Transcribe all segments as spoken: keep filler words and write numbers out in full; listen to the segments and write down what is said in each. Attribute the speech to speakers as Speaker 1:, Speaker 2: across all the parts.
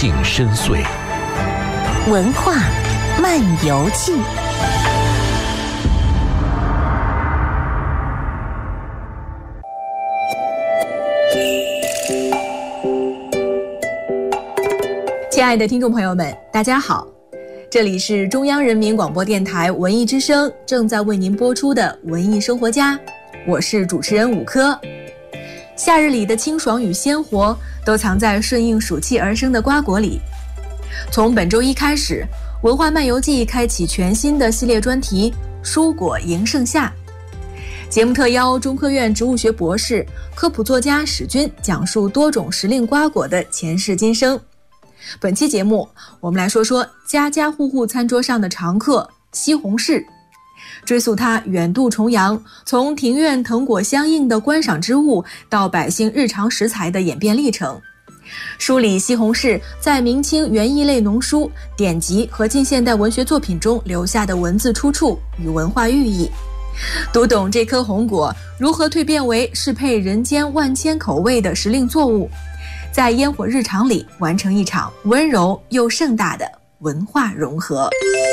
Speaker 1: 境深邃。
Speaker 2: 文化漫游记。
Speaker 3: 亲爱的听众朋友们，大家好，这里是中央人民广播电台文艺之声正在为您播出的文艺生活家，我是主持人武科。夏日里的清爽与鲜活都藏在顺应暑气而生的瓜果里。从本周一开始，文化漫游记开启全新的系列专题蔬果迎盛夏。节目特邀中科院植物学博士、科普作家史军讲述多种时令瓜果的前世今生。本期节目我们来说说家家户户餐桌上的常客西红柿，追溯它远渡重洋，从庭院藤果相应的观赏之物到百姓日常食材的演变历程，梳理西红柿在明清园艺类农书、典籍和近现代文学作品中留下的文字出处与文化寓意，读懂这颗红果如何蜕变为适配人间万千口味的时令作物，在烟火日常里完成一场温柔又盛大的文化融合。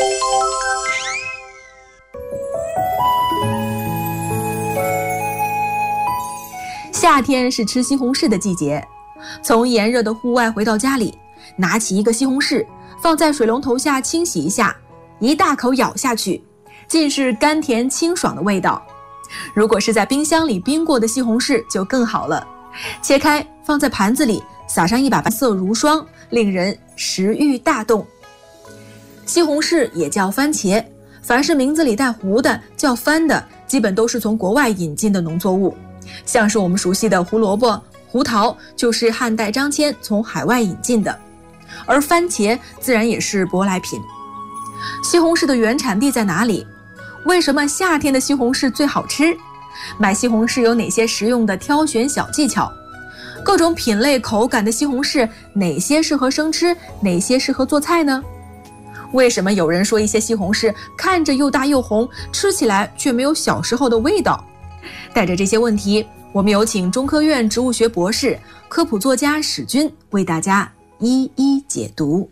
Speaker 3: 夏天是吃西红柿的季节，从炎热的户外回到家里，拿起一个西红柿，放在水龙头下清洗一下，一大口咬下去，尽是甘甜清爽的味道。如果是在冰箱里冰过的西红柿就更好了，切开放在盘子里，撒上一把白色如霜，令人食欲大动。西红柿也叫番茄，凡是名字里带胡的叫番的，基本都是从国外引进的农作物，像是我们熟悉的胡萝卜、胡桃，就是汉代张骞从海外引进的，而番茄自然也是舶来品。西红柿的原产地在哪里？为什么夏天的西红柿最好吃？买西红柿有哪些实用的挑选小技巧？各种品类口感的西红柿，哪些适合生吃，哪些适合做菜呢？为什么有人说一些西红柿看着又大又红，吃起来却没有小时候的味道？带着这些问题，我们有请中科院植物学博士、科普作家史军为大家一一解读。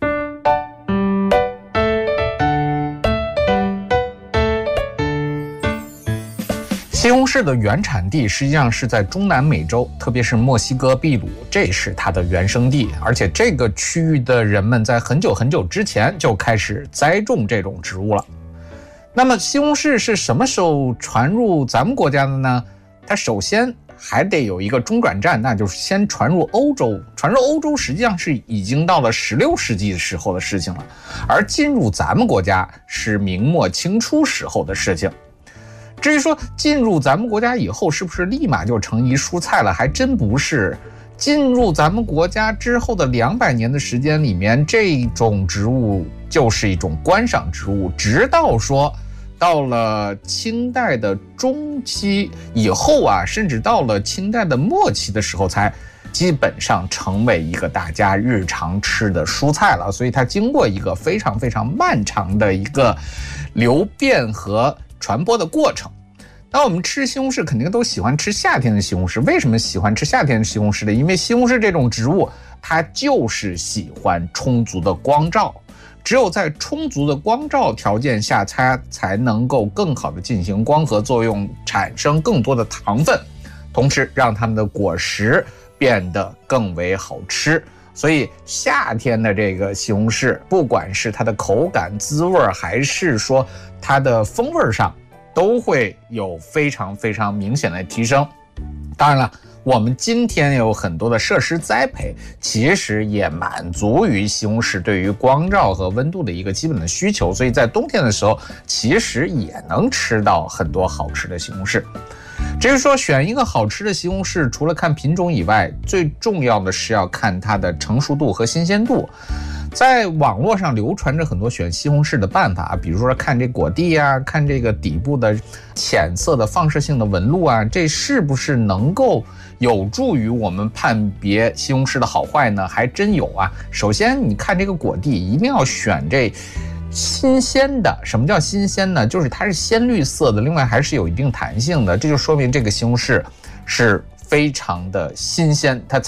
Speaker 4: 西红柿的原产地实际上是在中南美洲，特别是墨西哥秘鲁，这是它的原生地。而且这个区域的人们在很久很久之前就开始栽种这种植物了。那么西红柿是什么时候传入咱们国家的呢？它首先还得有一个中转站，那就是先传入欧洲。传入欧洲实际上是已经到了十六世纪时候的事情了，而进入咱们国家是明末清初时候的事情。至于说进入咱们国家以后是不是立马就成一蔬菜了，还真不是。进入咱们国家之后的两百年的时间里面，这种植物就是一种观赏植物，直到说到了清代的中期以后啊，甚至到了清代的末期的时候，才基本上成为一个大家日常吃的蔬菜了。所以它经过一个非常非常漫长的一个流变和传播的过程。那我们吃西红柿肯定都喜欢吃夏天的西红柿，为什么喜欢吃夏天的西红柿呢？因为西红柿这种植物它就是喜欢充足的光照，只有在充足的光照条件下，它才能够更好的进行光合作用，产生更多的糖分，同时让它们的果实变得更为好吃。所以夏天的这个西红柿，不管是它的口感滋味，还是说它的风味上，都会有非常非常明显的提升。当然了，我们今天有很多的设施栽培，其实也满足于西红柿对于光照和温度的一个基本的需求，所以在冬天的时候其实也能吃到很多好吃的西红柿。至于说选一个好吃的西红柿，除了看品种以外，最重要的是要看它的成熟度和新鲜度。在网络上流传着很多选西红柿的办法，比如说看这果蒂啊，看这个底部的浅色的放射性的纹路啊，这是不是能够有助于我们判别西红柿的好坏呢？还真有啊。首先你看这个果蒂一定要选这新鲜的。什么叫新鲜呢？就是它是鲜绿色的，另外还是有一定弹性的，这就说明这个西红柿是非常的新鲜，它